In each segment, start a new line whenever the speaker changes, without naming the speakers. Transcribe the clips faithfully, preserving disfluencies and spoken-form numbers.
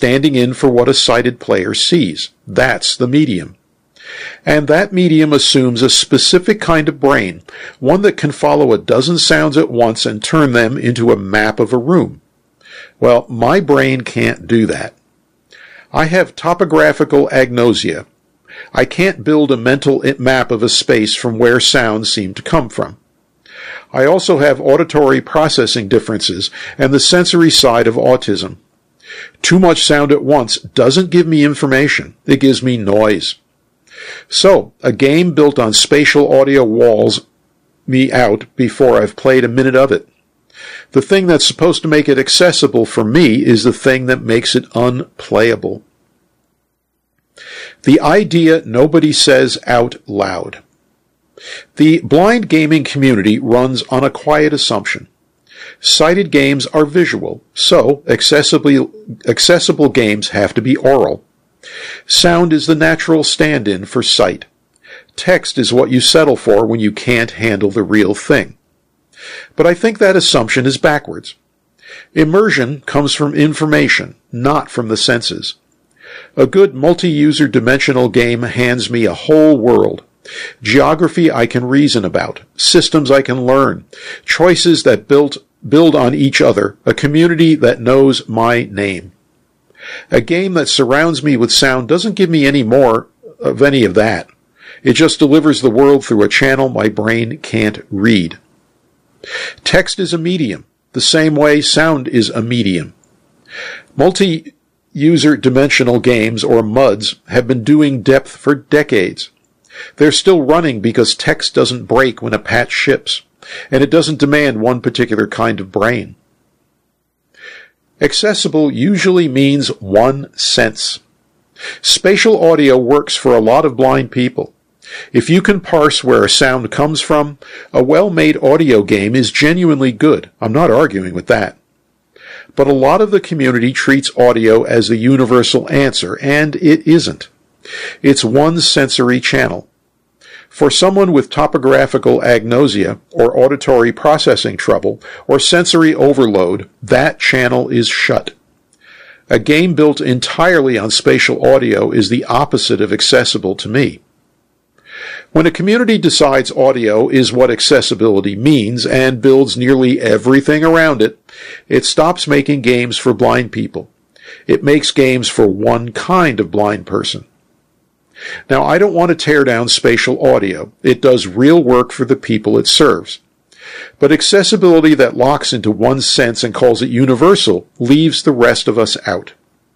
standing in for what a sighted player sees. That's the medium. And that medium assumes a specific kind of brain, one that can follow a dozen sounds at once and turn them into a map of a room. Well, my brain can't do that. I have topographical agnosia. I can't build a mental map of a space from where sounds seem to come from. I also have auditory processing differences and the sensory side of autism. Too much sound at once doesn't give me information. It gives me noise. So, a game built on spatial audio walls me out before I've played a minute of it. The thing that's supposed to make it accessible for me is the thing that makes it unplayable. The idea nobody says out loud. The blind gaming community runs on a quiet assumption. Sighted games are visual, so accessibly, accessible games have to be oral. Sound is the natural stand-in for sight. Text is what you settle for when you can't handle the real thing. But I think that assumption is backwards. Immersion comes from information, not from the senses. A good multi-user dimensional game hands me a whole world. Geography I can reason about, systems I can learn, choices that build, build on each other, a community that knows my name. A game that surrounds me with sound doesn't give me any more of any of that. It just delivers the world through a channel my brain can't read. Text is a medium, the same way sound is a medium. Multi-user dimensional games, or MUDs, have been doing depth for decades. They're still running because text doesn't break when a patch ships, and it doesn't demand one particular kind of brain. Accessible usually means one sense. Spatial audio works for a lot of blind people. If you can parse where a sound comes from, a well-made audio game is genuinely good. I'm not arguing with that. But a lot of the community treats audio as the universal answer, and it isn't. It's one sensory channel. For someone with topographical agnosia, or auditory processing trouble, or sensory overload, that channel is shut. A game built entirely on spatial audio is the opposite of accessible to me. When a community decides audio is what accessibility means and builds nearly everything around it, it stops making games for blind people. It makes games for one kind of blind person. Now, I don't want to tear down spatial audio. It does real work for the people it serves. But accessibility that locks into one sense and calls it universal leaves the rest of us out.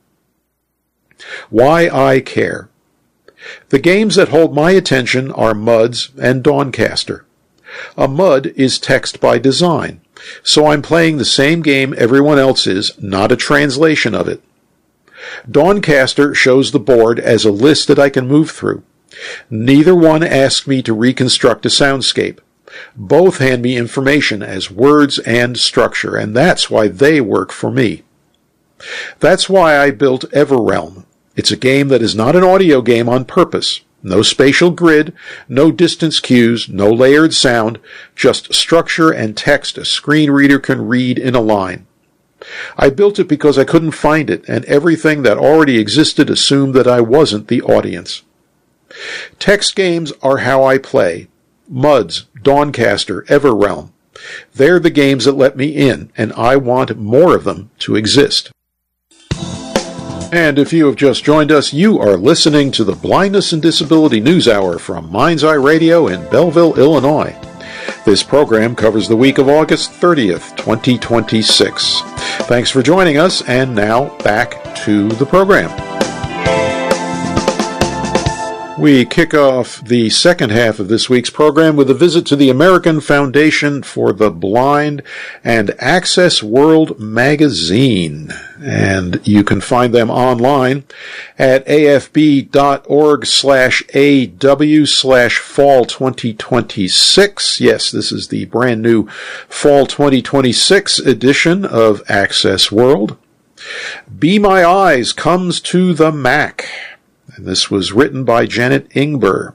Why I care. The games that hold my attention are MUDs and Dawncaster. A MUD is text by design, so I'm playing the same game everyone else is, not a translation of it. Dawncaster shows the board as a list that I can move through. Neither one asks me to reconstruct a soundscape. Both hand me information as words and structure, and that's why they work for me. That's why I built Everrealm. It's a game that is not an audio game on purpose. No spatial grid, no distance cues, no layered sound, just structure and text a screen reader can read in a line. I built it because I couldn't find it, and everything that already existed assumed that I wasn't the audience. Text games are how I play. MUDs, Dawncaster, Everrealm. They're the games that let me in, and I want more of them to exist. And if you have just joined us, you are listening to the Blindness and Disability News Hour from Mind's Eye Radio in Belleville, Illinois. This program covers the week of August thirtieth, twenty twenty-six. Thanks for joining us, and now back to the program. We kick off the second half of this week's program with a visit to the American Foundation for the Blind and Access World magazine. And you can find them online at afb.org slash aw slash fall 2026. Yes, this is the brand new fall twenty twenty-six edition of Access World. Be My Eyes comes to the Mac. And this was written by Janet Ingber.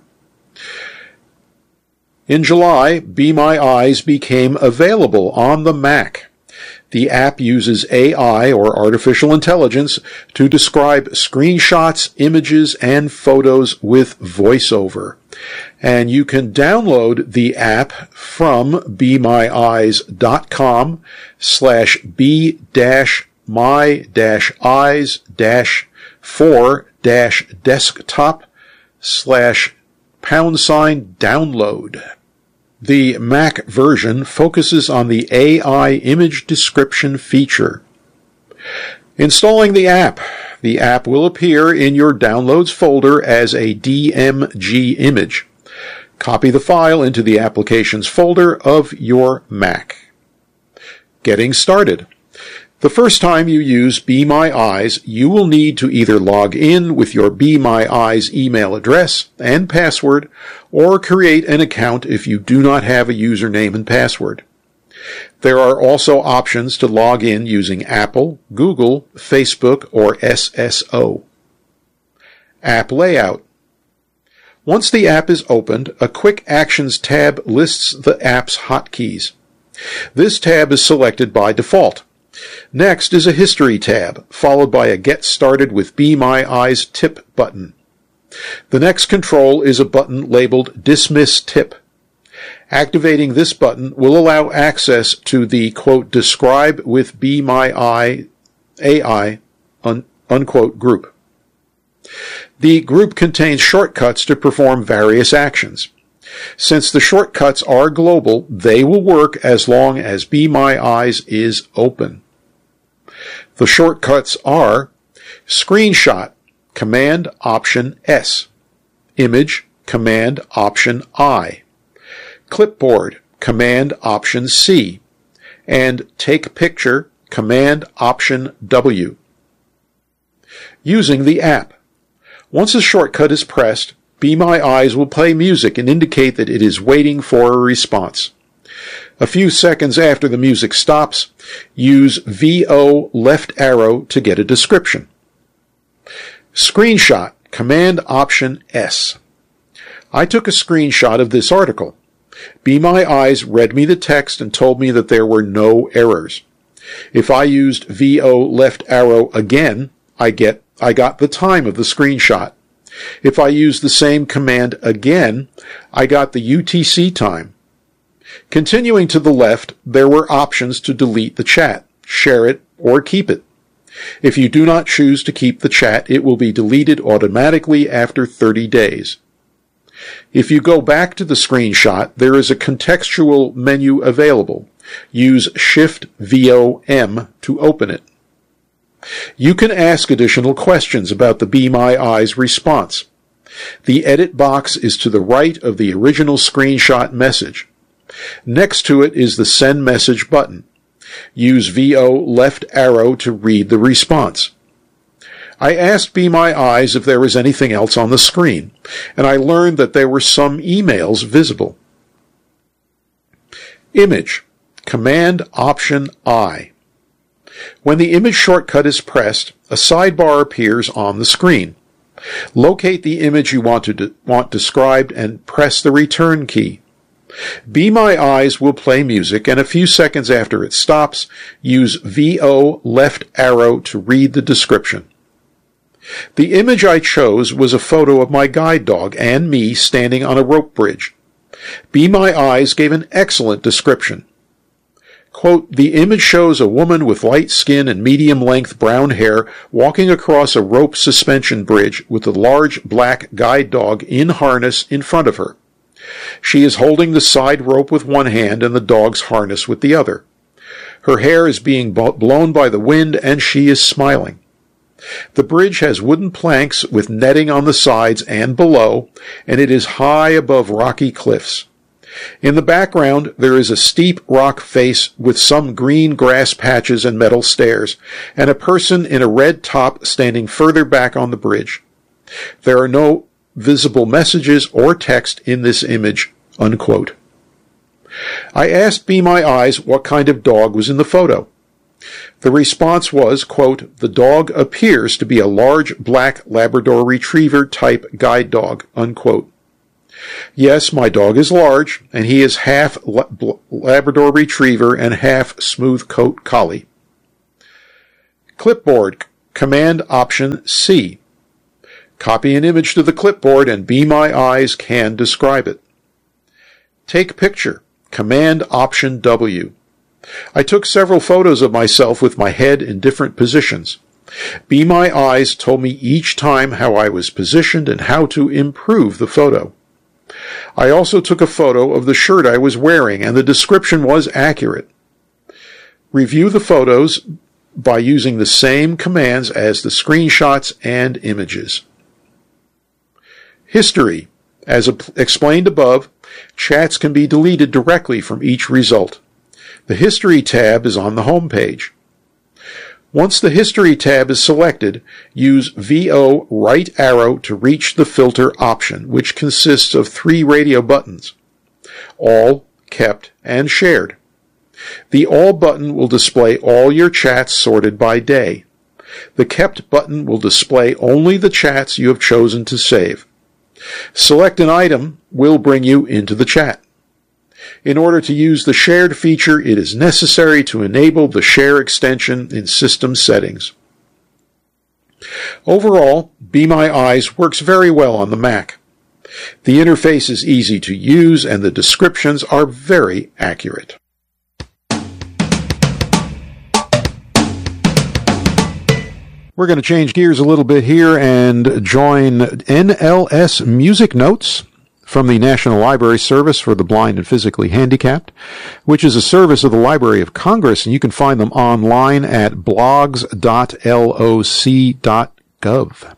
In July, Be My Eyes became available on the Mac. The app uses A I, or artificial intelligence, to describe screenshots, images, and photos with voiceover. And you can download the app from be my eyes dot com slash b dash my dash eyes dash four dash desktop slash pound sign download. The Mac version focuses on the A I image description feature. Installing the app. The app will appear in your Downloads folder as a D M G image. Copy the file into the Applications folder of your Mac. Getting started. The first time you use Be My Eyes, you will need to either log in with your Be My Eyes email address and password, or create an account if you do not have a username and password. There are also options to log in using Apple, Google, Facebook, or S S O. App Layout. Once the app is opened, a Quick Actions tab lists the app's hotkeys. This tab is selected by default. Next is a History tab, followed by a Get Started with Be My Eyes tip button. The next control is a button labeled Dismiss Tip. Activating this button will allow access to the, quote, Describe with Be My Eye A I, un, unquote, group. The group contains shortcuts to perform various actions. Since the shortcuts are global, they will work as long as Be My Eyes is open. The shortcuts are Screenshot, Command Option S, Image, Command Option I, Clipboard, Command Option C, and Take Picture, Command Option W. Using the app. Once a shortcut is pressed, Be My Eyes will play music and indicate that it is waiting for a response. A few seconds after the music stops, use V O left arrow to get a description. Screenshot, Command Option S. I took a screenshot of this article. Be My Eyes read me the text and told me that there were no errors. If I used V O left arrow again, I get I got the time of the screenshot. If I used the same command again, I got the U T C time. Continuing to the left, there were options to delete the chat, share it, or keep it. If you do not choose to keep the chat, it will be deleted automatically after thirty days. If you go back to the screenshot, there is a contextual menu available. Use Shift V O M to open it. You can ask additional questions about the Be My Eyes response. The edit box is to the right of the original screenshot message. Next to it is the Send Message button. Use V O left arrow to read the response. I asked Be My Eyes if there was anything else on the screen, and I learned that there were some emails visible. Image, Command Option I. When the image shortcut is pressed, a sidebar appears on the screen. Locate the image you want to de- want described and press the return key. Be My Eyes will play music, and a few seconds after it stops, use V O left arrow to read the description. The image I chose was a photo of my guide dog and me standing on a rope bridge. Be My Eyes gave an excellent description. Quote, the image shows a woman with light skin and medium-length brown hair walking across a rope suspension bridge with a large black guide dog in harness in front of her. She is holding the side rope with one hand and the dog's harness with the other. Her hair is being blown by the wind and she is smiling. The bridge has wooden planks with netting on the sides and below, and it is high above rocky cliffs. In the background, there is a steep rock face with some green grass patches and metal stairs, and a person in a red top standing further back on the bridge. There are no visible messages or text in this image, unquote. I asked Be My Eyes what kind of dog was in the photo. The response was, quote, the dog appears to be a large black Labrador Retriever type guide dog, unquote. Yes, my dog is large, and he is half Labrador Retriever and half Smooth Coat Collie. Clipboard, Command Option C. Copy an image to the clipboard and Be My Eyes can describe it. Take picture, Command Option W. I took several photos of myself with my head in different positions. Be My Eyes told me each time how I was positioned and how to improve the photo. I also took a photo of the shirt I was wearing, and the description was accurate. Review the photos by using the same commands as the screenshots and images. History. As explained above, chats can be deleted directly from each result. The History tab is on the home page. Once the History tab is selected, use V O right arrow to reach the filter option, which consists of three radio buttons: All, Kept, and Shared. The All button will display all your chats sorted by day. The Kept button will display only the chats you have chosen to save. Select an item will bring you into the chat. In order to use the Shared feature, it is necessary to enable the Share extension in System Settings. Overall, Be My Eyes works very well on the Mac. The interface is easy to use and the descriptions are very accurate. We're going to change gears a little bit here and join N L S Music Notes from the National Library Service for the Blind and Physically Handicapped, which is a service of the Library of Congress, and you can find them online at blogs dot loc dot gov.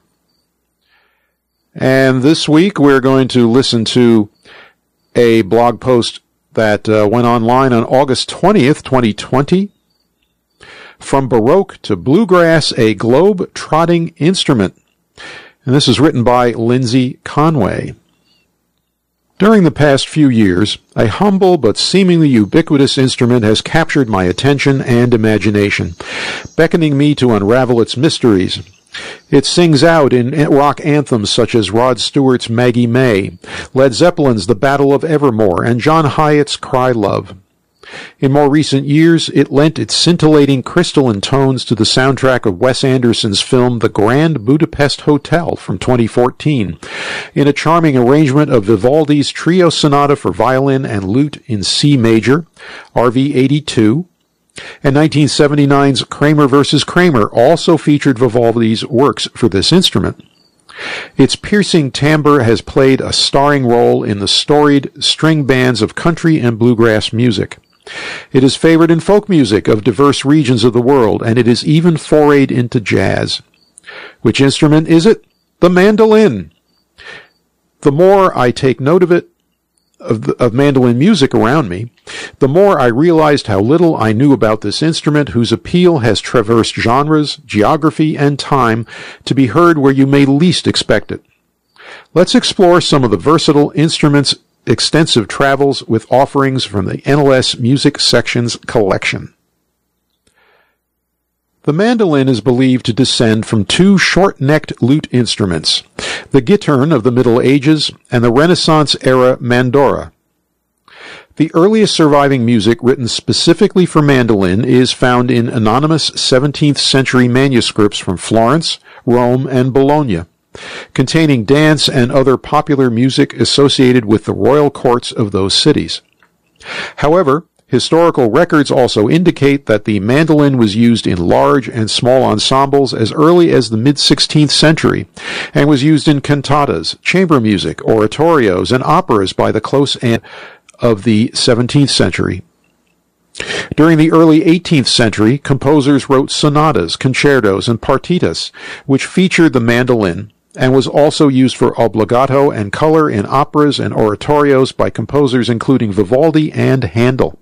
And this week we're going to listen to a blog post that uh, went online on August twentieth, twenty twenty. From Baroque to Bluegrass, a Globe-Trotting Instrument. And this is written by Lindsay Conway. During the past few years, a humble but seemingly ubiquitous instrument has captured my attention and imagination, beckoning me to unravel its mysteries. It sings out in rock anthems such as Rod Stewart's Maggie May, Led Zeppelin's The Battle of Evermore, and John Hyatt's Cry Love. In more recent years, it lent its scintillating crystalline tones to the soundtrack of Wes Anderson's film The Grand Budapest Hotel from twenty fourteen, in a charming arrangement of Vivaldi's Trio Sonata for Violin and Lute in C major, R V eighty-two, and nineteen seventy-nine's Kramer versus Kramer also featured Vivaldi's works for this instrument. Its piercing timbre has played a starring role in the storied string bands of country and bluegrass music. It is favored in folk music of diverse regions of the world, and it is even forayed into jazz. Which instrument is it? The mandolin. The more I take note of it, of, the, of mandolin music around me, the more I realized how little I knew about this instrument, whose appeal has traversed genres, geography, and time to be heard where you may least expect it. Let's explore some of the versatile instrument's extensive travels with offerings from the N L S Music Section's collection. The mandolin is believed to descend from two short-necked lute instruments, the gittern of the Middle Ages and the Renaissance-era mandora. The earliest surviving music written specifically for mandolin is found in anonymous seventeenth century manuscripts from Florence, Rome, and Bologna, containing dance and other popular music associated with the royal courts of those cities. However, historical records also indicate that the mandolin was used in large and small ensembles as early as the mid-sixteenth century, and was used in cantatas, chamber music, oratorios, and operas by the close end of the seventeenth century. During the early eighteenth century, composers wrote sonatas, concertos, and partitas, which featured the mandolin, and was also used for obbligato and color in operas and oratorios by composers including Vivaldi and Handel.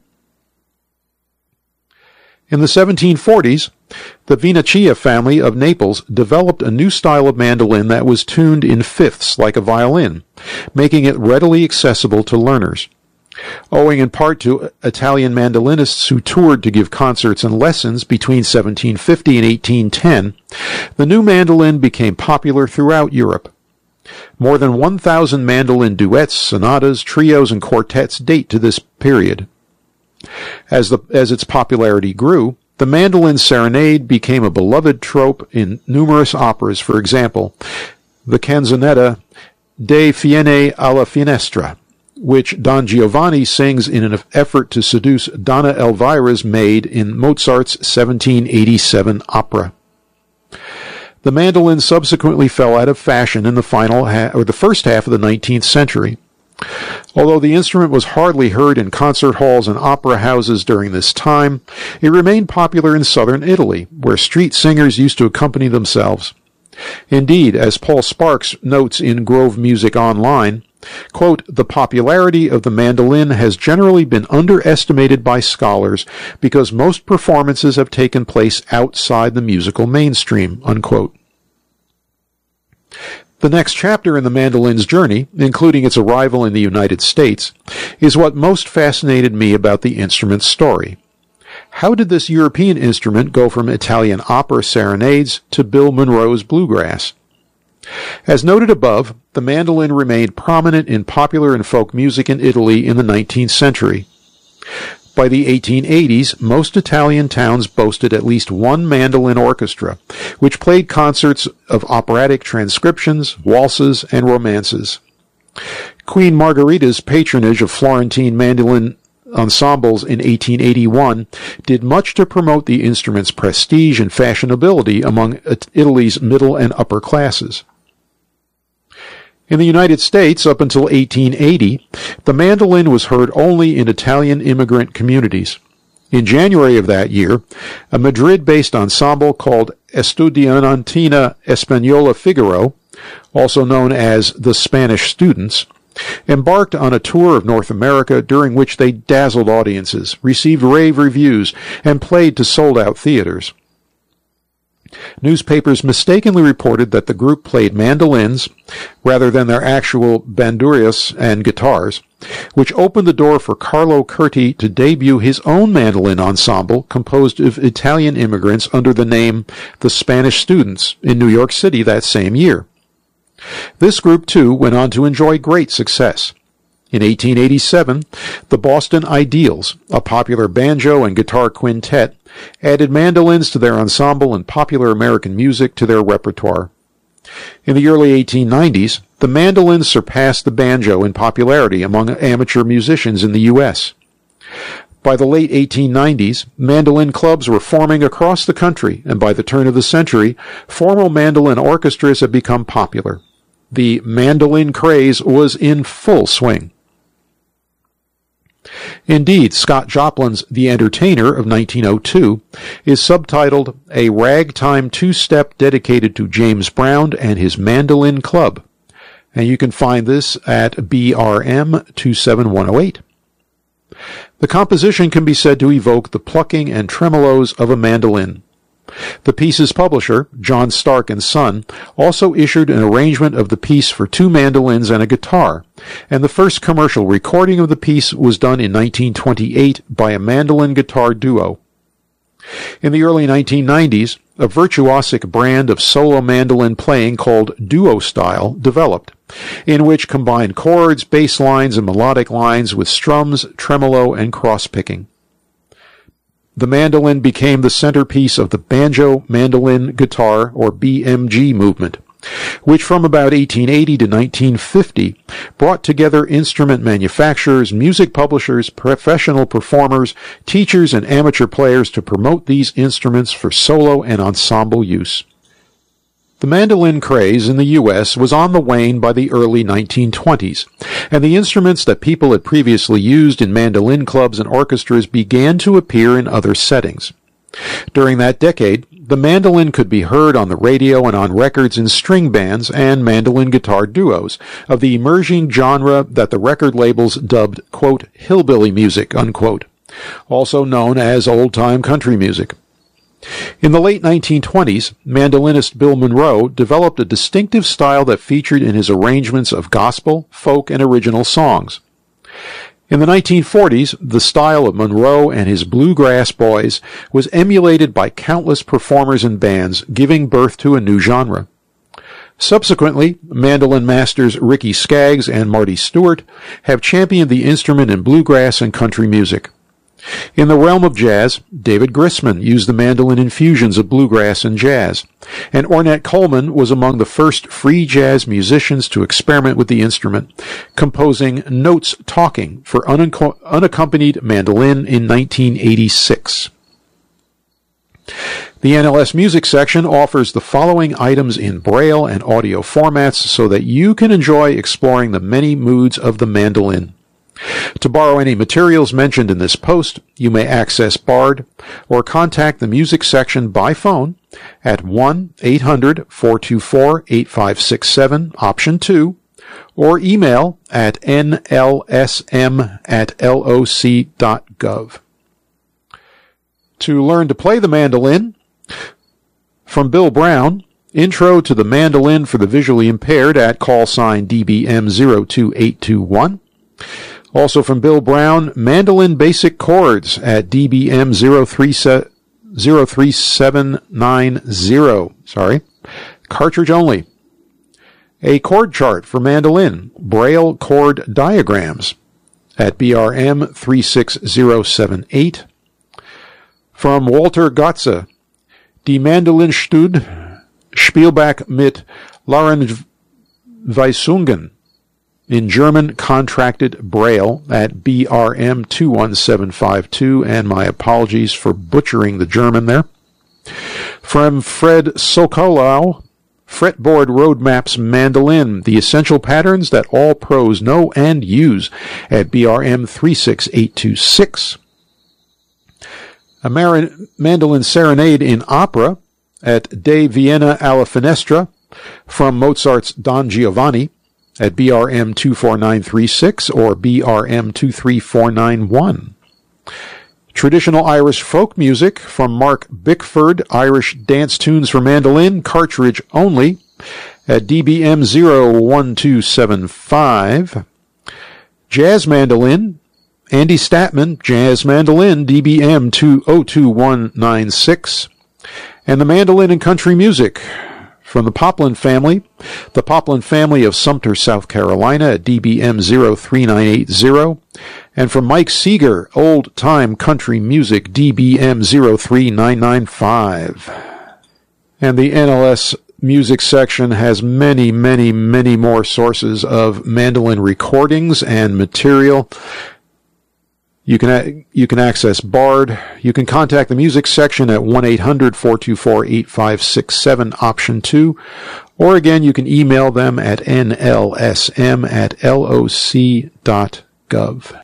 In the seventeen forties, the Vinaccia family of Naples developed a new style of mandolin that was tuned in fifths like a violin, making it readily accessible to learners. Owing in part to Italian mandolinists who toured to give concerts and lessons between seventeen fifty and eighteen ten, the new mandolin became popular throughout Europe. More than one thousand mandolin duets, sonatas, trios, and quartets date to this period. As, the, as its popularity grew, the mandolin serenade became a beloved trope in numerous operas. For example, the canzonetta De Fiene alla Finestra, which Don Giovanni sings in an effort to seduce Donna Elvira's maid in Mozart's seventeen eighty-seven opera. The mandolin subsequently fell out of fashion in the final ha- or the first half of the nineteenth century. Although the instrument was hardly heard in concert halls and opera houses during this time, it remained popular in southern Italy, where street singers used to accompany themselves. Indeed, as Paul Sparks notes in Grove Music Online, quote, "The popularity of the mandolin has generally been underestimated by scholars because most performances have taken place outside the musical mainstream," unquote. The next chapter in the mandolin's journey, including its arrival in the United States, is what most fascinated me about the instrument's story. How did this European instrument go from Italian opera serenades to Bill Monroe's bluegrass? As noted above, the mandolin remained prominent in popular and folk music in Italy in the nineteenth century. By the eighteen eighties, most Italian towns boasted at least one mandolin orchestra, which played concerts of operatic transcriptions, waltzes, and romances. Queen Margherita's patronage of Florentine mandolin ensembles in eighteen eighty-one did much to promote the instrument's prestige and fashionability among Italy's middle and upper classes. In the United States, up until eighteen eighty, the mandolin was heard only in Italian immigrant communities. In January of that year, a Madrid-based ensemble called Estudiantina Española Figaro, also known as the Spanish Students, embarked on a tour of North America during which they dazzled audiences, received rave reviews, and played to sold-out theaters. Newspapers mistakenly reported that the group played mandolins rather than their actual bandurrias and guitars, which opened the door for Carlo Curti to debut his own mandolin ensemble composed of Italian immigrants under the name The Spanish Students in New York City that same year. This group, too, went on to enjoy great success. In eighteen eighty-seven, the Boston Ideals, a popular banjo and guitar quintet, added mandolins to their ensemble and popular American music to their repertoire. In the early eighteen nineties, the mandolin surpassed the banjo in popularity among amateur musicians in the U S By the late eighteen nineties, mandolin clubs were forming across the country, and by the turn of the century, formal mandolin orchestras had become popular. The mandolin craze was in full swing. Indeed, Scott Joplin's The Entertainer of nineteen oh two is subtitled A Ragtime Two-Step Dedicated to James Brown and His Mandolin Club, and you can find this at B R M two seven one oh eight. The composition can be said to evoke the plucking and tremolos of a mandolin. The piece's publisher, John Stark and Son, also issued an arrangement of the piece for two mandolins and a guitar, and the first commercial recording of the piece was done in nineteen twenty-eight by a mandolin-guitar duo. In the early nineteen nineties, a virtuosic brand of solo mandolin playing called duo style developed, in which combined chords, bass lines, and melodic lines with strums, tremolo, and cross-picking. The mandolin became the centerpiece of the banjo, mandolin, guitar, or B M G movement, which from about eighteen eighty to nineteen fifty brought together instrument manufacturers, music publishers, professional performers, teachers, and amateur players to promote these instruments for solo and ensemble use. The mandolin craze in the U S was on the wane by the early nineteen twenties, and the instruments that people had previously used in mandolin clubs and orchestras began to appear in other settings. During that decade, the mandolin could be heard on the radio and on records in string bands and mandolin guitar duos of the emerging genre that the record labels dubbed, quote, hillbilly music, unquote, also known as old-time country music. In the late nineteen twenties, mandolinist Bill Monroe developed a distinctive style that featured in his arrangements of gospel, folk, and original songs. In the nineteen forties, the style of Monroe and his Bluegrass Boys was emulated by countless performers and bands, giving birth to a new genre. Subsequently, mandolin masters Ricky Skaggs and Marty Stewart have championed the instrument in bluegrass and country music. In the realm of jazz, David Grisman used the mandolin in fusions of bluegrass and jazz, and Ornette Coleman was among the first free jazz musicians to experiment with the instrument, composing Notes Talking for unacco- unaccompanied mandolin in nineteen eighty-six. The N L S Music section offers the following items in Braille and audio formats so that you can enjoy exploring the many moods of the mandolin. To borrow any materials mentioned in this post, you may access Bard or contact the music section by phone at one eight hundred four two four eight five six seven, option two, or email at n l s m at l o c dot gov. To learn to play the mandolin, from Bill Brown, Intro to the Mandolin for the Visually Impaired at call sign D B M zero two eight two one. Also from Bill Brown, Mandolin Basic Chords at D B M zero three seven nine zero. Sorry. Cartridge only. A chord chart for mandolin, Braille chord diagrams at B R M three six zero seven eight. From Walter Gotze, Die Mandolinstud, Spielbach mit Lahrenweisungen in German contracted Braille at B R M two one seven five two, and my apologies for butchering the German there. From Fred Sokolow, Fretboard Roadmaps Mandolin, the essential patterns that all pros know and use at B R M three six eight two six. A Mar- Mandolin Serenade in Opera at De Vienna alla Finestra from Mozart's Don Giovanni at B R M two four nine three six or B R M two three four nine one. Traditional Irish folk music from Mark Bickford, Irish Dance Tunes for Mandolin, cartridge only, at D B M zero one two seven five. Jazz Mandolin, Andy Statman, Jazz Mandolin, D B M two oh two one nine six. And the Mandolin and Country Music from the Poplin family, the Poplin family of Sumter, South Carolina at D B M zero three nine eight zero. And from Mike Seeger, Old Time Country Music, D B M zero three nine nine five. And the N L S Music section has many, many, many more sources of mandolin recordings and material. You can you can access Bard. You can contact the music section at one eight hundred four two four eight five six seven, option two. Or again, you can email them at n l s m at l o c dot gov.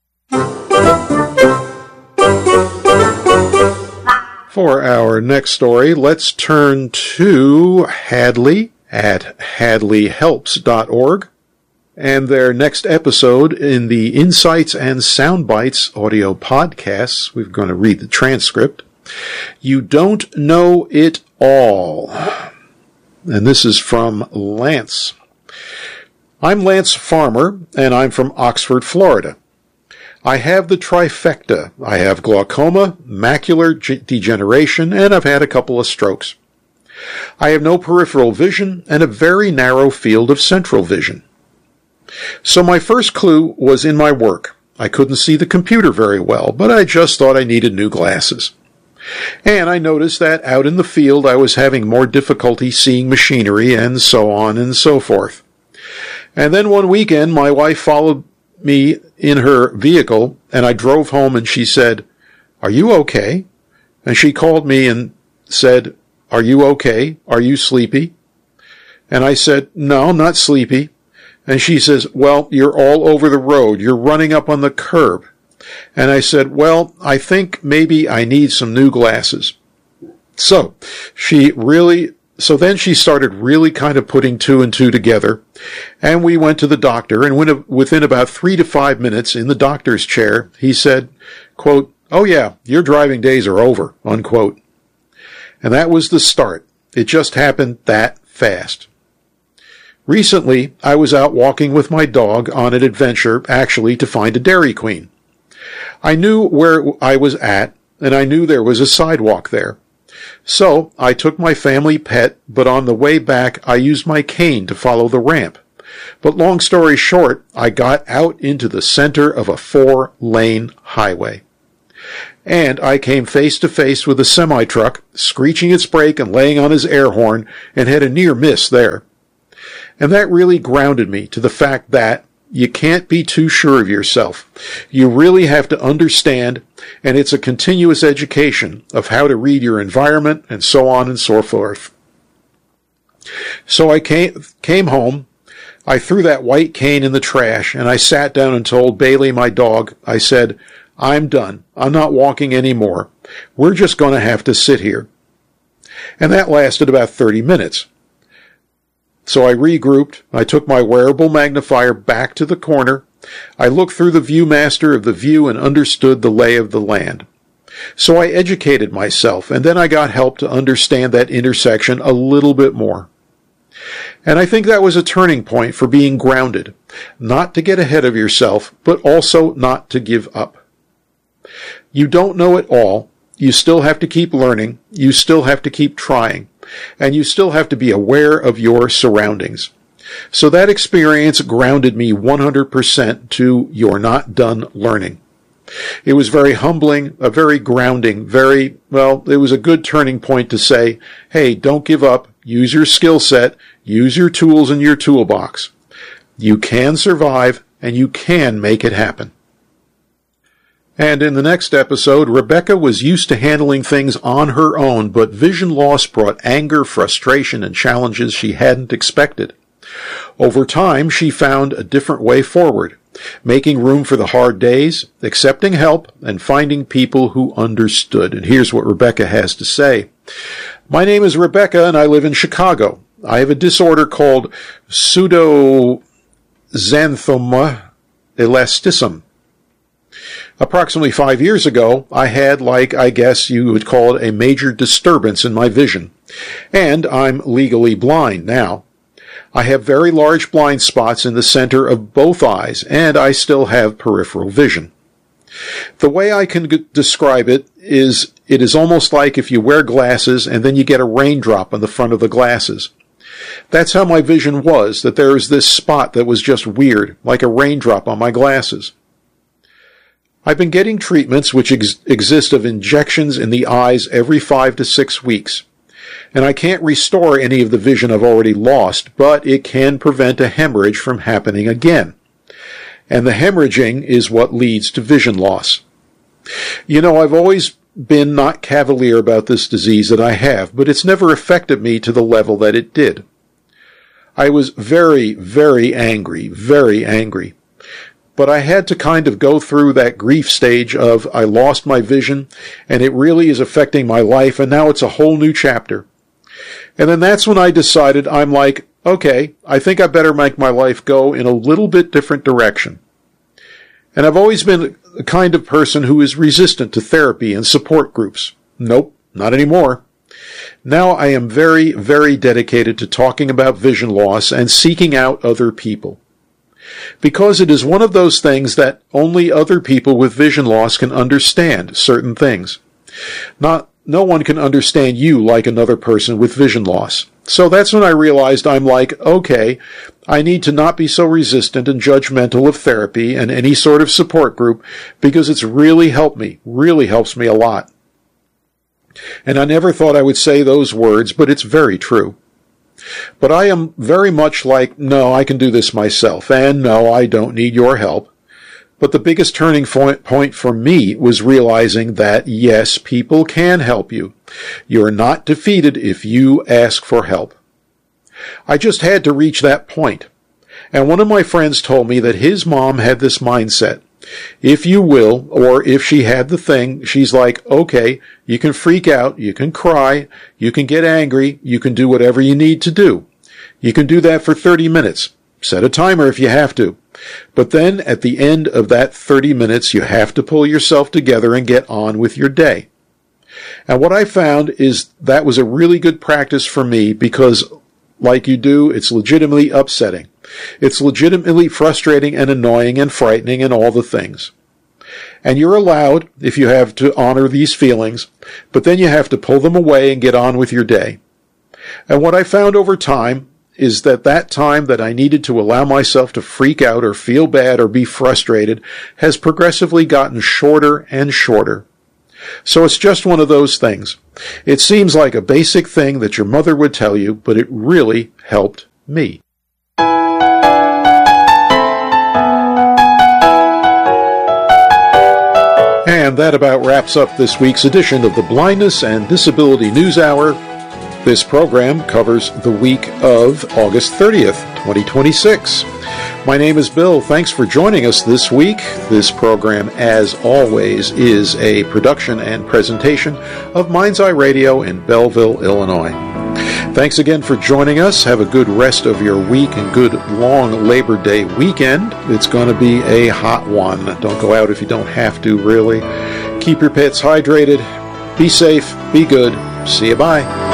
For our next story, let's turn to Hadley at hadley helps dot org. And their next episode in the Insights and Soundbites audio podcasts, we're going to read the transcript. You don't know it all. And this is from Lance. I'm Lance Farmer, and I'm from Oxford, Florida. I have the trifecta. I have glaucoma, macular degeneration, and I've had a couple of strokes. I have no peripheral vision and a very narrow field of central vision. So my first clue was in my work. I couldn't see the computer very well, but I just thought I needed new glasses. And I noticed that out in the field I was having more difficulty seeing machinery and so on and so forth. And then one weekend my wife followed me in her vehicle and I drove home and she said, "Are you okay?" And she called me and said, "Are you okay? Are you sleepy?" And I said, "No, I'm not sleepy." And she says, "Well, you're all over the road. You're running up on the curb." And I said, "Well, I think maybe I need some new glasses." So she really, so then she started really kind of putting two and two together. And we went to the doctor, and within about three to five minutes in the doctor's chair, he said, quote, "Oh yeah, your driving days are over," unquote. And that was the start. It just happened that fast. Recently, I was out walking with my dog on an adventure, actually to find a Dairy Queen. I knew where I was at, and I knew there was a sidewalk there. So I took my family pet, but on the way back I used my cane to follow the ramp. But long story short, I got out into the center of a four-lane highway. And I came face to face with a semi-truck, screeching its brake and laying on his air horn, and had a near miss there. And that really grounded me to the fact that you can't be too sure of yourself. You really have to understand, and it's a continuous education of how to read your environment and so on and so forth. So I came, came home, I threw that white cane in the trash, and I sat down and told Bailey, my dog, I said, I'm done. I'm not walking anymore. We're just going to have to sit here. And that lasted about thirty minutes. So I regrouped. I took my wearable magnifier back to the corner. I looked through the Viewmaster of the view and understood the lay of the land. So I educated myself, and then I got help to understand that intersection a little bit more. And I think that was a turning point for being grounded, not to get ahead of yourself, but also not to give up. You don't know it all. You still have to keep learning. You still have to keep trying. And you still have to be aware of your surroundings. So that experience grounded me one hundred percent to you're not done learning. It was very humbling, a very grounding, very, well, it was a good turning point to say, hey, don't give up. Use your skill set. Use your tools in your toolbox. You can survive, and you can make it happen. And in the next episode, Rebecca was used to handling things on her own, but vision loss brought anger, frustration, and challenges she hadn't expected. Over time, she found a different way forward, making room for the hard days, accepting help, and finding people who understood. And here's what Rebecca has to say. My name is Rebecca, and I live in Chicago. I have a disorder called pseudoxanthoma elasticum. Approximately five years ago, I had, like I guess you would call it, a major disturbance in my vision. And I'm legally blind now. I have very large blind spots in the center of both eyes, and I still have peripheral vision. The way I can g- describe it is it is almost like if you wear glasses and then you get a raindrop on the front of the glasses. That's how my vision was, that there was this spot that was just weird, like a raindrop on my glasses. I've been getting treatments which ex- exist of injections in the eyes every five to six weeks. And I can't restore any of the vision I've already lost, but it can prevent a hemorrhage from happening again. And the hemorrhaging is what leads to vision loss. You know, I've always been not cavalier about this disease that I have, but it's never affected me to the level that it did. I was very, very angry, very angry. But I had to kind of go through that grief stage of I lost my vision, and it really is affecting my life, and now it's a whole new chapter. And then that's when I decided, I'm like, okay, I think I better make my life go in a little bit different direction. And I've always been the kind of person who is resistant to therapy and support groups. Nope, not anymore. Now I am very, very dedicated to talking about vision loss and seeking out other people. Because it is one of those things that only other people with vision loss can understand certain things. Not, no one can understand you like another person with vision loss. So that's when I realized I'm like, okay, I need to not be so resistant and judgmental of therapy and any sort of support group because it's really helped me, really helps me a lot. And I never thought I would say those words, but it's very true. But I am very much like, no, I can do this myself, and no, I don't need your help. But the biggest turning point for me was realizing that, yes, people can help you. You're not defeated if you ask for help. I just had to reach that point. And one of my friends told me that his mom had this mindset. If you will, or if she had the thing, she's like, okay, you can freak out, you can cry, you can get angry, you can do whatever you need to do. You can do that for thirty minutes. Set a timer if you have to. But then at the end of that thirty minutes, you have to pull yourself together and get on with your day. And what I found is that was a really good practice for me because, like you do, it's legitimately upsetting. It's legitimately frustrating and annoying and frightening and all the things. And you're allowed, if you have, to honor these feelings, but then you have to pull them away and get on with your day. And what I found over time is that that time that I needed to allow myself to freak out or feel bad or be frustrated has progressively gotten shorter and shorter. So it's just one of those things. It seems like a basic thing that your mother would tell you, but it really helped me. And that about wraps up this week's edition of the Blindness and Disability News Hour. This program covers the week of August thirtieth, twenty twenty-six. My name is Bill. Thanks for joining us this week. This program, as always, is a production and presentation of Mind's Eye Radio in Belleville, Illinois. Thanks again for joining us. Have a good rest of your week and good long Labor Day weekend. It's going to be a hot one. Don't go out if you don't have to, really. Keep your pets hydrated. Be safe. Be good. See you. Bye.